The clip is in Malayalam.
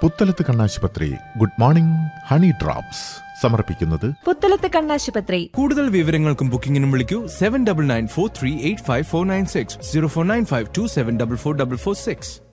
പുത്തലത്ത് കണ്ണാശുപത്രി ഗുഡ് മോർണിംഗ് ഹണി ഡ്രോപ്സ് സമർപ്പിക്കുന്നത് പുത്തലത്ത് കണ്ണാശുപത്രി. കൂടുതൽ വിവരങ്ങൾക്കും ബുക്കിംഗിനും വിളിക്കൂ 7994385496 0495274446.